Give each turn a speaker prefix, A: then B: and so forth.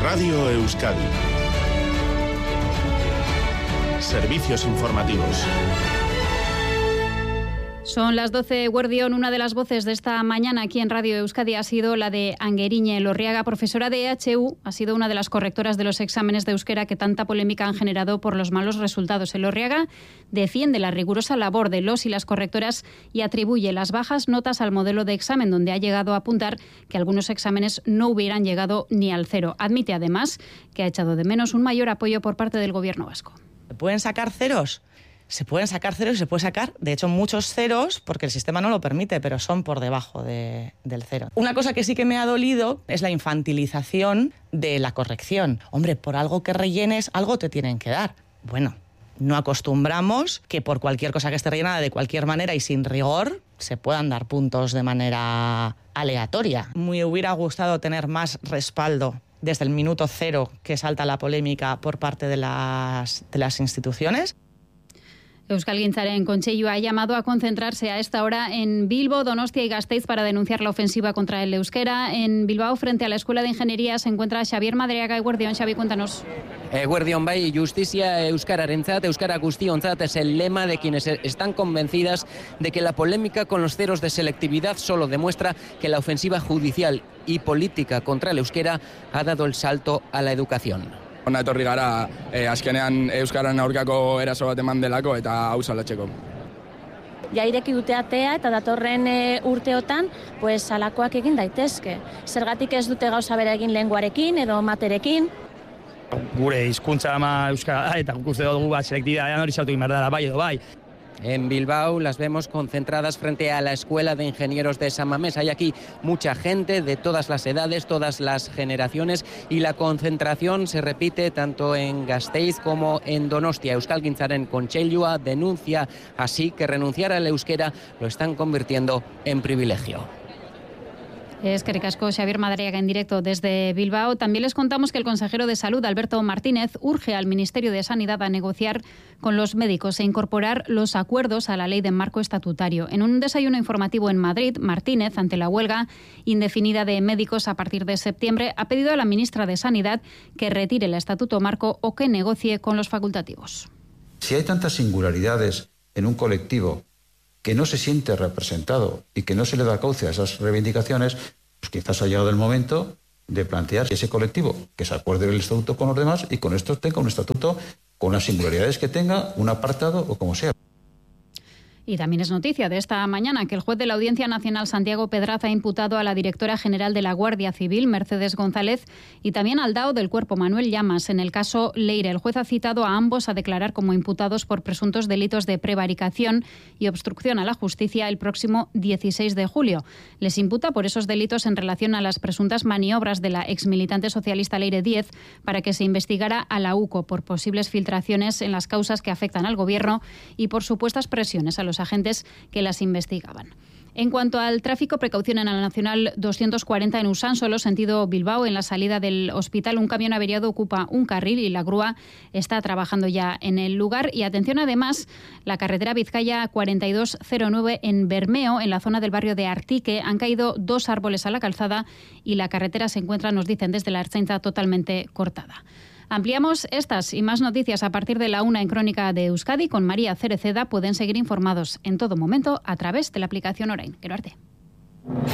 A: Radio Euskadi. Servicios informativos.
B: Son las 12, Guardión. Una de las voces de esta mañana aquí en Radio Euskadi ha sido la de Angueriñe Elorriaga, profesora de EHU. Ha sido una de las correctoras de los exámenes de euskera que tanta polémica han generado por los malos resultados. Elorriaga defiende la rigurosa labor de los y las correctoras y atribuye las bajas notas al modelo de examen, donde ha llegado a apuntar que algunos exámenes no hubieran llegado ni al cero. Admite además que ha echado de menos un mayor apoyo por parte del Gobierno vasco.
C: ¿Se pueden sacar ceros? Se pueden sacar ceros y se puede sacar, de hecho, muchos ceros, porque el sistema no lo permite, pero son por debajo del cero. Una cosa que sí que me ha dolido es la infantilización de la corrección. Hombre, por algo que rellenes, algo te tienen que dar. Bueno, no acostumbramos que por cualquier cosa que esté rellenada de cualquier manera y sin rigor se puedan dar puntos de manera aleatoria. Me hubiera gustado tener más respaldo desde el minuto cero que salta la polémica por parte de las instituciones.
B: Euskalgintzaren Kontseilua ha llamado a concentrarse a esta hora en Bilbo, Donostia y Gasteiz para denunciar la ofensiva contra el euskera. En Bilbao, frente a la Escuela de Ingeniería, se encuentra Xabier Madariaga. Eguerdión, Xabi, cuéntanos.
D: Eguerdión, bai, justizia euskararentzat, euskara guztiontzat, es el lema de quienes están convencidas de que la polémica con los ceros de selectividad solo demuestra que la ofensiva judicial y política contra el euskera ha dado el salto a la educación.
E: Ona etorri gara, azkenean euskaran aurkako eraso bat eman delako eta hau salatzeko.
F: Ja ireki dute atea eta datorren urteotan, pues alakoak egin daitezke. Zergatik ez dute gauza bera egin lenguarekin edo materekin?
G: Gure hizkuntza ama euskara eta guk uste dugu selektibitatean hori sartu egin behar dela, bai edo bai.
D: En Bilbao las vemos concentradas frente a la Escuela de Ingenieros de San Mamés. Hay aquí mucha gente de todas las edades, todas las generaciones, y la concentración se repite tanto en Gasteiz como en Donostia. Euskalgintzaren Kontseilua denuncia así que renunciar al euskera lo están convirtiendo en privilegio.
B: Eskerrik asko, Xabier Madariaga, en directo desde Bilbao. También les contamos que el consejero de Salud, Alberto Martínez, urge al Ministerio de Sanidad a negociar con los médicos e incorporar los acuerdos a la ley de marco estatutario. En un desayuno informativo en Madrid, Martínez, ante la huelga indefinida de médicos a partir de septiembre, ha pedido a la ministra de Sanidad que retire el estatuto marco o que negocie con los facultativos.
H: Si hay tantas singularidades en un colectivo que no se siente representado y que no se le da cauce a esas reivindicaciones, pues quizás ha llegado el momento de plantear ese colectivo que se acuerde el estatuto con los demás y con esto tenga un estatuto con las singularidades que tenga, un apartado o como sea.
B: Y también es noticia de esta mañana que el juez de la Audiencia Nacional, Santiago Pedraz, ha imputado a la directora general de la Guardia Civil, Mercedes González, y también al DAO del Cuerpo, Manuel Llamas, en el caso Leire. El juez ha citado a ambos a declarar como imputados por presuntos delitos de prevaricación y obstrucción a la justicia el próximo 16 de julio. Les imputa por esos delitos en relación a las presuntas maniobras de la exmilitante socialista Leire Díez para que se investigara a la UCO por posibles filtraciones en las causas que afectan al Gobierno y por supuestas presiones a los agentes que las investigaban. En cuanto al tráfico, precaución en la Nacional 240 en Usánsolo, sentido Bilbao. En la salida del hospital, un camión averiado ocupa un carril y la grúa está trabajando ya en el lugar. Y atención, además, la carretera Vizcaya 4209 en Bermeo, en la zona del barrio de Artique, han caído 2 árboles a la calzada y la carretera se encuentra, nos dicen desde la Ertzaintza, totalmente cortada. Ampliamos estas y más noticias a partir de la 1 en Crónica de Euskadi con María Cereceda. Pueden seguir informados en todo momento a través de la aplicación Orain. Gero arte.